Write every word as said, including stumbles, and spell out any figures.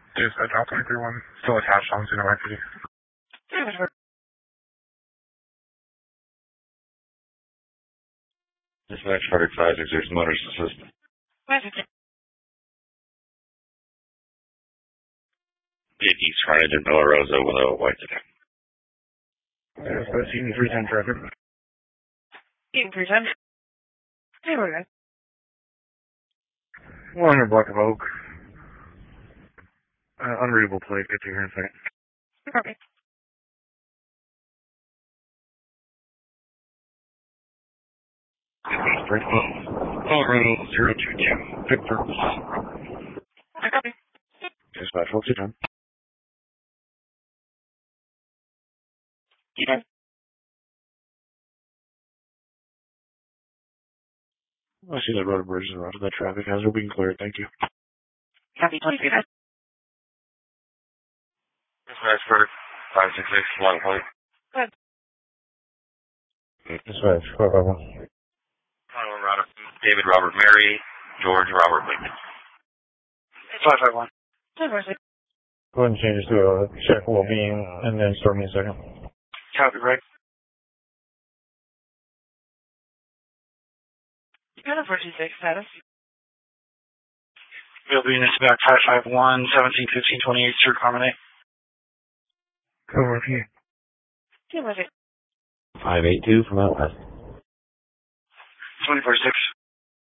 Dispatch Alpha three three one, still attached on Cedar Rapids. Dispatch Frederick five six six, motorist assist. Take East frontage in Villa Rosa with a white ticket. Dispatch Eaton three ten traffic. Eaton three ten. Hey, we're good. One hundred block of Oak. Uh, unreadable plate. Get to here in a second. Okay. Straight up. Colorado zero two two, Victor. Okay. Dispatch, what's your time? Okay. I see that road bridge and road. That traffic hazard being cleared. Thank you. Copy twenty-three. Dispatch Frederick five six six, long point. Good. Dispatch, five five one. One Robert, David Robert Mary, George Robert Lincoln. five five one. Hey, we're good. Go ahead and change this to a check well-being, and then start me in a second. Copy, right. University six status. We'll be in this back five five one, seventeen fifteen twenty-eight, Sir Carmenate. Over here. Hey, we're good. five eight two from out west. twenty-four six.